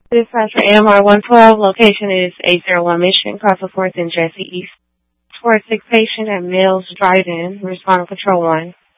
Dispatch for AMR 112. Location is 801 Mission, Crossing 4th and Jesse East. For a sick patient at Mills Drive-In, responding Patrol 1.